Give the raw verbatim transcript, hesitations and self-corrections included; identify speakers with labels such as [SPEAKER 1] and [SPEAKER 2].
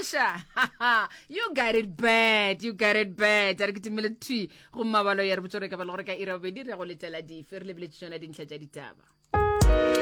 [SPEAKER 1] Sasha, you got it bad. You got it bad. Are ke timele thui go mabalo ya re botsore ka ba le gore ka ira bedi re go letela di fe re lebeletse tsona dintlha tsa ditaba.